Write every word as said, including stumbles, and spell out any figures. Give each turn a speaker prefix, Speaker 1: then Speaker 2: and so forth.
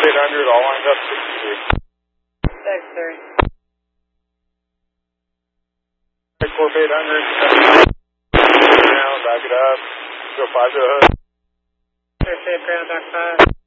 Speaker 1: eight hundred, all lined up sixty-three.
Speaker 2: Six three.
Speaker 1: Corp eight hundred, down, back it up, go five to the hood.
Speaker 2: Clear safe ground, back five.